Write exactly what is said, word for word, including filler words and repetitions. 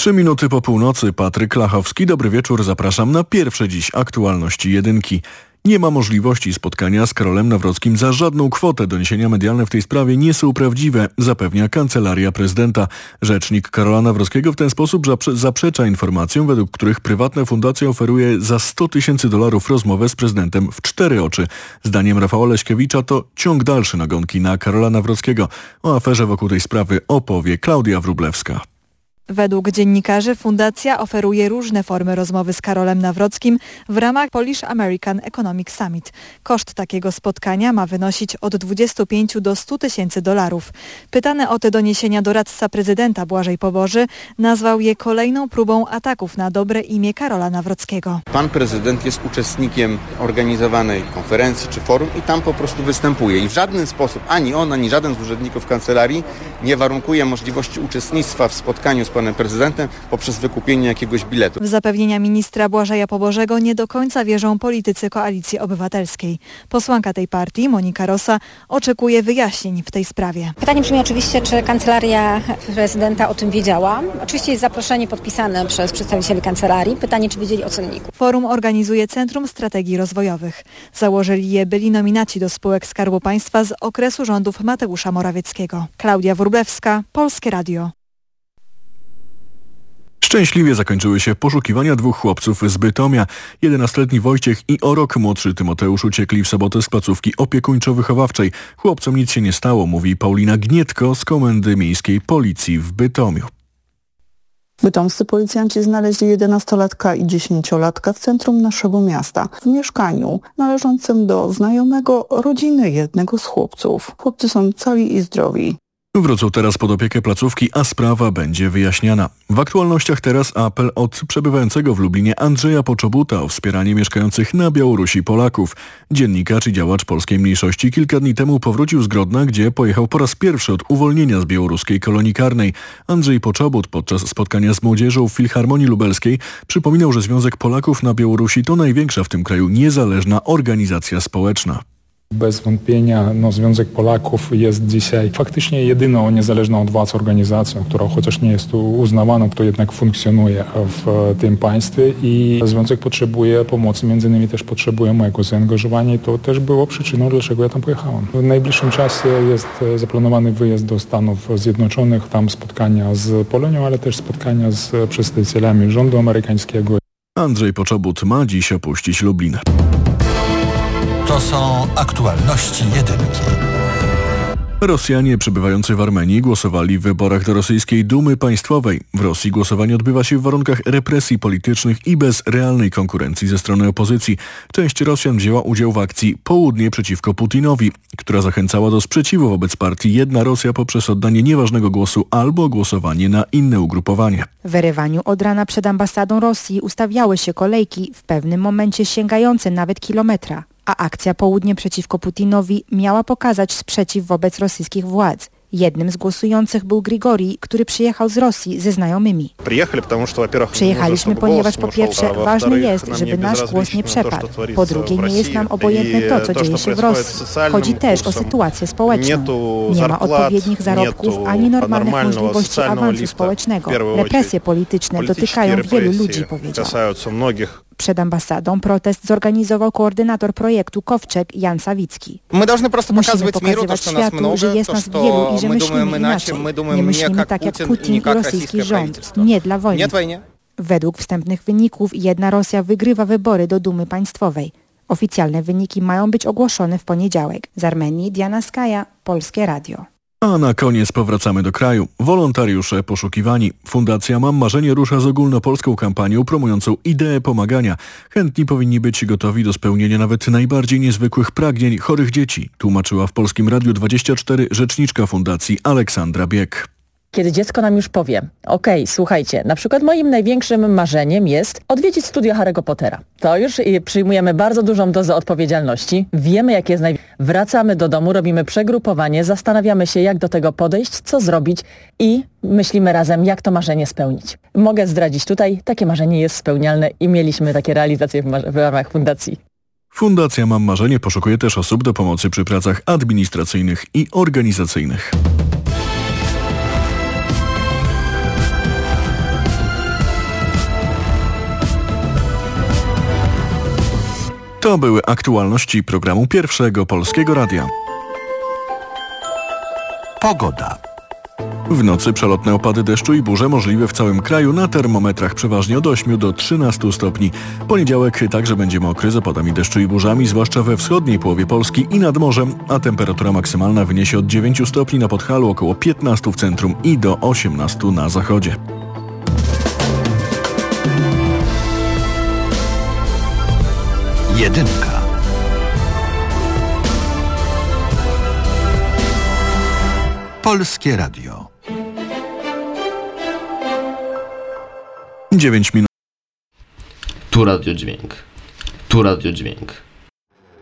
Trzy minuty po północy, Patryk Lachowski. Dobry wieczór, zapraszam na pierwsze dziś aktualności jedynki. Nie ma możliwości spotkania z Karolem Nawrockim za żadną kwotę. Doniesienia medialne w tej sprawie nie są prawdziwe, zapewnia Kancelaria Prezydenta. Rzecznik Karola Nawrockiego w ten sposób zaprze- zaprzecza informacjom, według których prywatna fundacja oferuje za sto tysięcy dolarów rozmowę z prezydentem w cztery oczy. Zdaniem Rafała Leśkiewicza to ciąg dalszy nagonki na Karola Nawrockiego. O aferze wokół tej sprawy opowie Klaudia Wróblewska. Według dziennikarzy fundacja oferuje różne formy rozmowy z Karolem Nawrockim w ramach Polish American Economic Summit. Koszt takiego spotkania ma wynosić od dwudziestu pięciu do stu tysięcy dolarów. Pytany o te doniesienia doradca prezydenta Błażej Poboży nazwał je kolejną próbą ataków na dobre imię Karola Nawrockiego. Pan prezydent jest uczestnikiem organizowanej konferencji czy forum i tam po prostu występuje. I w żaden sposób ani on, ani żaden z urzędników kancelarii nie warunkuje możliwości uczestnictwa w spotkaniu z panem prezydentem poprzez wykupienie jakiegoś biletu. W zapewnienia ministra Błażeja Pobożego nie do końca wierzą politycy Koalicji Obywatelskiej. Posłanka tej partii, Monika Rosa, oczekuje wyjaśnień w tej sprawie. Pytanie brzmi oczywiście, czy kancelaria prezydenta o tym wiedziała. Oczywiście jest zaproszenie podpisane przez przedstawicieli kancelarii. Pytanie, czy wiedzieli o cenniku. Forum organizuje Centrum Strategii Rozwojowych. Założyli je byli nominaci do spółek Skarbu Państwa z okresu rządów Mateusza Morawieckiego. Klaudia Wróblewska, Polskie Radio. Szczęśliwie zakończyły się poszukiwania dwóch chłopców z Bytomia. jedenastoletni Wojciech i o rok młodszy Tymoteusz uciekli w sobotę z placówki opiekuńczo-wychowawczej. Chłopcom nic się nie stało, mówi Paulina Gnietko z Komendy Miejskiej Policji w Bytomiu. Bytomscy policjanci znaleźli jedenastolatka i dziesięciolatka w centrum naszego miasta, w mieszkaniu należącym do znajomego rodziny jednego z chłopców. Chłopcy są cali i zdrowi. Wrócą teraz pod opiekę placówki, a sprawa będzie wyjaśniana. W aktualnościach teraz apel od przebywającego w Lublinie Andrzeja Poczobuta o wspieranie mieszkających na Białorusi Polaków. Dziennikarz i działacz polskiej mniejszości kilka dni temu powrócił z Grodna, gdzie pojechał po raz pierwszy od uwolnienia z białoruskiej kolonii karnej. Andrzej Poczobut podczas spotkania z młodzieżą w Filharmonii Lubelskiej przypominał, że Związek Polaków na Białorusi to największa w tym kraju niezależna organizacja społeczna. Bez wątpienia no, Związek Polaków jest dzisiaj faktycznie jedyną niezależną od władz organizacją, która chociaż nie jest tu uznawana, to jednak funkcjonuje w tym państwie i Związek potrzebuje pomocy, między innymi też potrzebuje mojego zaangażowania i to też było przyczyną, dlaczego ja tam pojechałem. W najbliższym czasie jest zaplanowany wyjazd do Stanów Zjednoczonych, tam spotkania z Polonią, ale też spotkania z przedstawicielami rządu amerykańskiego. Andrzej Poczobut ma dziś opuścić Lublin. To są aktualności jedynki. Rosjanie przebywający w Armenii głosowali w wyborach do rosyjskiej Dumy Państwowej. W Rosji głosowanie odbywa się w warunkach represji politycznych i bez realnej konkurencji ze strony opozycji. Część Rosjan wzięła udział w akcji Południe przeciwko Putinowi, która zachęcała do sprzeciwu wobec partii Jedna Rosja poprzez oddanie nieważnego głosu albo głosowanie na inne ugrupowanie. W Erewaniu od rana przed ambasadą Rosji ustawiały się kolejki, w pewnym momencie sięgające nawet kilometra. A akcja Południe przeciwko Putinowi miała pokazać sprzeciw wobec rosyjskich władz. Jednym z głosujących był Grigorij, który przyjechał z Rosji ze znajomymi. Przyjechaliśmy, ponieważ po pierwsze ważne jest, żeby nasz głos nie przepadł. Po drugie nie jest nam obojętne to, co dzieje się w Rosji. Chodzi też o sytuację społeczną. Nie ma odpowiednich zarobków ani normalnych możliwości awansu społecznego. Represje polityczne dotykają wielu ludzi, powiedział. Przed ambasadą protest zorganizował koordynator projektu Kowczek Jan Sawicki. Musimy pokazywać światu, że jest nas wielu i że myślimy inaczej. Nie myślimy tak jak Putin i rosyjski rząd. Nie dla wojny. Według wstępnych wyników Jedna Rosja wygrywa wybory do Dumy Państwowej. Oficjalne wyniki mają być ogłoszone w poniedziałek. Z Armenii Diana Skaja, Polskie Radio. A na koniec powracamy do kraju. Wolontariusze poszukiwani. Fundacja Mam Marzenie rusza z ogólnopolską kampanią promującą ideę pomagania. Chętni powinni być gotowi do spełnienia nawet najbardziej niezwykłych pragnień chorych dzieci, tłumaczyła w Polskim Radiu dwadzieścia cztery rzeczniczka fundacji Aleksandra Bieg. Kiedy dziecko nam już powie, okej, słuchajcie, na przykład moim największym marzeniem jest odwiedzić studio Harry'ego Pottera. To już przyjmujemy bardzo dużą dozę odpowiedzialności, wiemy jak jest naj... Wracamy do domu, robimy przegrupowanie, zastanawiamy się jak do tego podejść, co zrobić i myślimy razem jak to marzenie spełnić. Mogę zdradzić tutaj, takie marzenie jest spełnialne i mieliśmy takie realizacje w, mar- w ramach fundacji. Fundacja Mam Marzenie poszukuje też osób do pomocy przy pracach administracyjnych i organizacyjnych. To były aktualności programu Pierwszego Polskiego Radia. Pogoda. W nocy przelotne opady deszczu i burze możliwe w całym kraju, na termometrach przeważnie od ośmiu do trzynastu stopni. Poniedziałek także będzie mokry z opadami deszczu i burzami, zwłaszcza we wschodniej połowie Polski i nad morzem, a temperatura maksymalna wyniesie od dziewięciu stopni na Podhalu, około piętnastu w centrum i do osiemnastu na zachodzie. Jedynka. Polskie Radio. dziewięć minut. Tu radiodźwięk. Tu radiodźwięk.